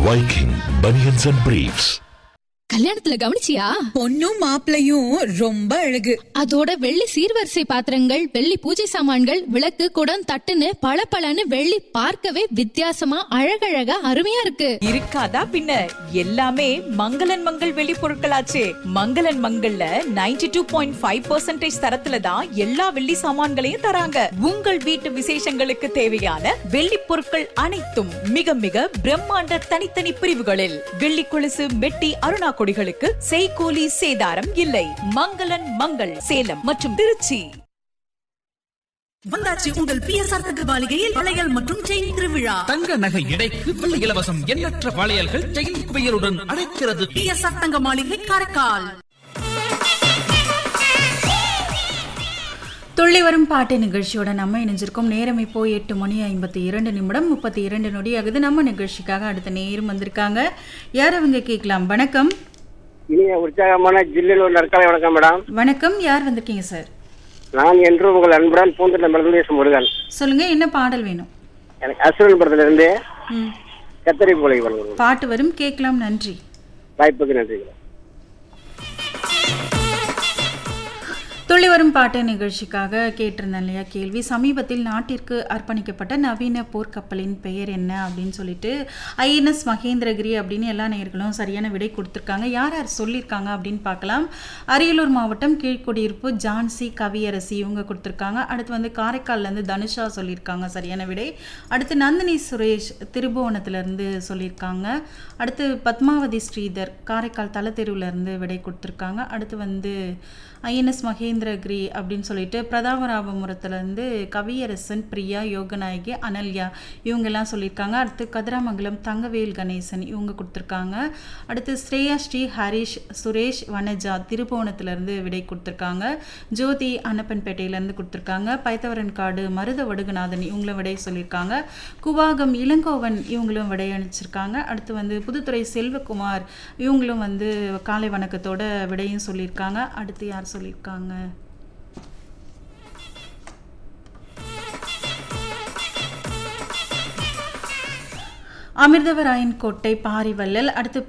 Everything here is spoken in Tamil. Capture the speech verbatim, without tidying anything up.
Viking Bunions and Briefs. கல்யாணத்துல கவனிச்சியா? பொண்ணும் மாப்பிளையும் ரொம்ப அழகு. அதோட வெள்ளி சீர்வரிசை பாத்திரங்கள், வெள்ளி பூஜை சாமான்கள், விளக்கு, குடம், தட்டுன்னு பளபளன்னு வெள்ளி பார்க்கவே வித்தியாசமா அழகழகா அருமையா இருக்கு. இருக்காதா பின்ன? எல்லாமே மங்களன் மங்கள் வெள்ளி பொருட்களாச்சே. மங்களன் மங்கள்ல தொண்ணூற்று இரண்டு புள்ளி ஐந்து பர்சன்டேஜ் தரத்துல தான் எல்லா வெள்ளி சாமான்களையும் தராங்க. உங்கள் வீட்டு விசேஷங்களுக்கு தேவையான வெள்ளி பொருட்கள் அனைத்தும் மிக மிக பிரம்மாண்ட தனித்தனி பிரிவுகளில். வெள்ளி கொலுசு, மெட்டி, அருணா கொடிகளுக்கு செய்கூலி சேதாரம் இல்லை. மங்களன் மங்கள் சேலம் மற்றும் திருச்சி. வந்தாச்சு உங்கள் பிஎஸ்ஆர் தங்க மாளிகையில் வளையல் மற்றும் செயின் திருவிழா. தங்க நகை எடைக்கு வெள்ளி இலவசம். எண்ணற்ற வளையல்கள் செயின் குவியலுடன் அழைக்கிறது பிஎஸ்ஆர் தங்க மாளிகை, காரைக்கால். துள்ளி வரும் பாட்டு நிகழ்ச்சியோட நம்ம இணைஞ்சிருக்கோம். நேரம் இப்போ எட்டு மணி ஐம்பத்தி இரண்டு நிமிடம் முப்பத்தி இரண்டு நொடி ஆகுது. நம்ம நிகழ்ச்சிக்காக அடுத்த நேரம் வந்திருக்காங்க. யார் அவங்க கேட்கலாம்? வணக்கம். இனிய உற்சாகமான ஜில்லில் நற்காலை வணக்கம் மேடம். வணக்கம். யார் வந்திருக்கீங்க சார்? நான் என்று உங்கள் அன்புடன் பூந்தொட்டி மருந்து முருகன். சொல்லுங்க, என்ன பாடல் வேணும்? எனக்கு அசுரன் படத்துல இருந்து கத்தரி போலை பாட்டு வரும், கேட்கலாம். நன்றி. வாய்ப்புக்கு நன்றி. துள்ளி வரும் பாட்டு நிகழ்ச்சிக்காக கேட்டிருந்தேன் இல்லையா கேள்வி. சமீபத்தில் நாட்டிற்கு அர்ப்பணிக்கப்பட்ட நவீன போர்க்கப்பலின் பெயர் என்ன அப்படின்னு சொல்லிட்டு ஐஎன்எஸ் மகேந்திரகிரி அப்படின்னு எல்லா நேயர்களும் சரியான விடை கொடுத்துருக்காங்க. யார் யார் சொல்லியிருக்காங்க அப்படின்னு பார்க்கலாம். அரியலூர் மாவட்டம் கீழ்குடியிருப்பு ஜான்சி கவியரசி இவங்க கொடுத்துருக்காங்க. அடுத்து வந்து காரைக்கால்லேருந்து தனுஷா சொல்லியிருக்காங்க சரியான விடை. அடுத்து நந்தினி சுரேஷ் திருபுவனத்துலேருந்து சொல்லியிருக்காங்க. அடுத்து பத்மாவதி ஸ்ரீதர் காரைக்கால் தலத்தெருவுலேருந்து விடை கொடுத்துருக்காங்க. அடுத்து வந்து ஐஎன்எஸ் மகேந்திரகிரி அப்படின்னு சொல்லிட்டு பிரதாபராபபுரத்துலேருந்து கவியரசன், பிரியா, யோகநாயகி, அனல்யா இவங்கெல்லாம் சொல்லியிருக்காங்க. அடுத்து கதிராமங்கலம் தங்கவேல் கணேசன் இவங்க கொடுத்துருக்காங்க. அடுத்து ஸ்ரேயா ஸ்ரீ ஹரிஷ் சுரேஷ் வனஜா திருபுவனத்துலேருந்து விடை கொடுத்துருக்காங்க. ஜோதி அன்னப்பன்பேட்டையிலேருந்து கொடுத்துருக்காங்க. பைத்தவரன் காடு மருத வடுகநாதன் இவங்களும் விடை சொல்லியிருக்காங்க. குவாகம் இளங்கோவன் இவங்களும் விடை அளிச்சிருக்காங்க. அடுத்து வந்து புதுத்துறை செல்வகுமார் இவங்களும் வந்து காலை வணக்கத்தோட விடையும் சொல்லியிருக்காங்க. அடுத்து யார் சொல்லியிருக்காங்க? அமிர்தவராயன் கோட்டை பாரிவள்ளல். அடுத்து